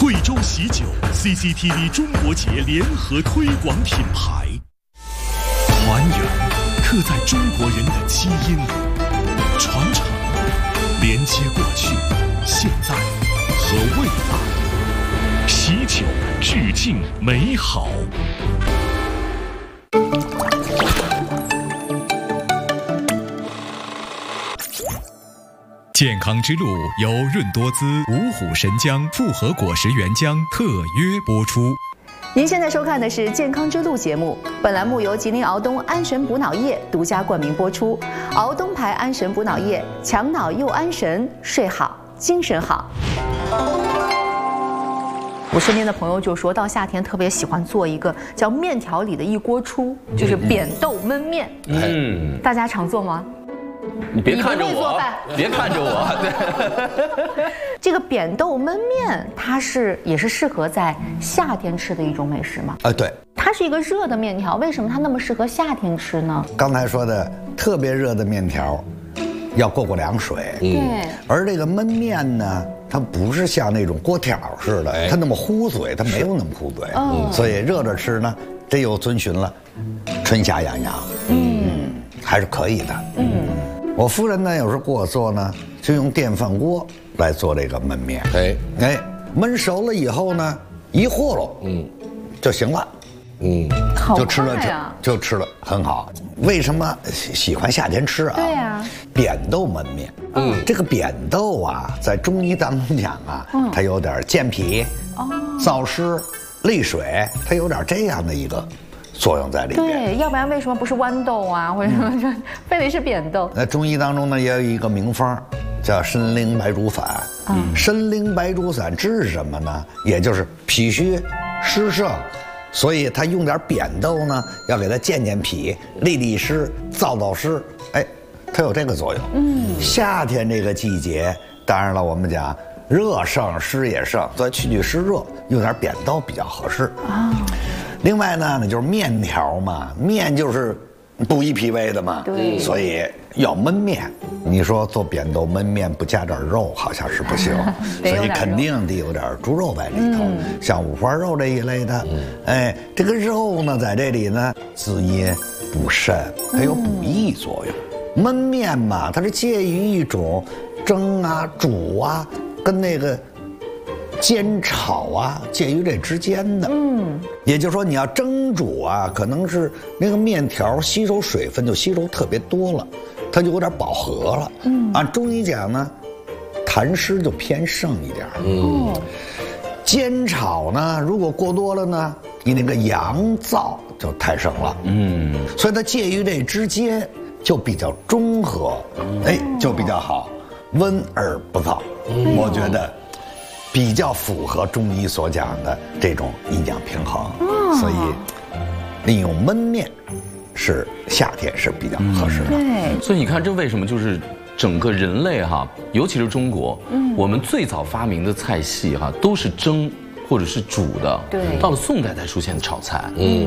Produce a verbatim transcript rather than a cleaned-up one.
贵州喜酒 C C T V 中国节联合推广品牌，团圆刻在中国人的基因里，传承连接过去、现在和未来，喜酒致敬美好。健康之路由润多滋、五虎神姜复合果实原浆特约播出。 您现在收看的是《健康之路》节目，本栏目由吉林敖东安神补脑液独家冠名播出。敖东牌安神补脑液，强脑又安神，睡好精神好。我身边的朋友就说到夏天特别喜欢做一个叫面条里的一锅出，就是扁豆焖面。嗯，大家常做吗？ 你别看着我，别看着我。对， 这个扁豆焖面，它是也是适合在夏天吃的一种美食吗？ 啊，对， 它是一个热的面条，为什么它那么适合夏天吃呢？ 刚才说的特别热的面条，要过过凉水。 对， 而这个焖面呢，它不是像那种锅条似的，它那么糊嘴，它没有那么糊嘴。嗯，所以热着吃呢，这又遵循了春夏养阳。嗯，还是可以的。嗯。我夫人呢，有时候给我做呢，就用电饭锅来做这个焖面。哎哎，焖熟了以后呢，一和喽，嗯，就行了。嗯，就吃了就就吃了很好。为什么喜欢夏天吃啊？ 对呀， 扁豆焖面。嗯，这个扁豆啊，在中医当中讲啊，嗯、它有点健脾、哦、燥湿、利水，它有点这样的一个作用在里面。 对，要不然为什么不是豌豆啊，或者什么，就非得是扁豆？ 那中医当中呢，也有一个名方，叫参苓白术散。嗯，参苓白术散治什么呢？也就是脾虚、湿盛，所以他用点扁豆呢，要给它健健脾、利利湿、燥燥湿。哎，它有这个作用。嗯，夏天这个季节，当然了，我们讲热盛湿也盛，所以去去湿热，用点扁豆比较合适。啊。另外呢，那就是面条嘛，面就是补益脾胃的嘛，对，所以要焖面。你说做扁豆焖面不加点肉，好像是不行，所以肯定得有点猪肉在里头，嗯、像五花肉这一类的。嗯、哎，这个肉呢，在这里呢，滋阴补肾，还有补益作用。嗯、焖面嘛，它是介于一种蒸啊、煮啊，跟那个煎炒啊，介于这之间的。嗯，也就是说你要蒸煮啊，可能是那个面条吸收水分就吸收特别多了，它就有点饱和了。嗯，按中医讲呢，痰湿就偏盛一点。嗯，煎炒呢，如果过多了呢，你那个阳燥就太盛了。嗯，所以它介于这之间，就比较中和，哎，就比较好，温而不燥。嗯、我觉得比较符合中医所讲的这种阴阳平衡，哦、所以利用焖面是夏天是比较合适的。 嗯、对， 所以你看，这为什么就是整个人类哈，尤其是中国，嗯，我们最早发明的菜系哈都是蒸或者是煮的，对，到了宋代才出现的炒菜，嗯。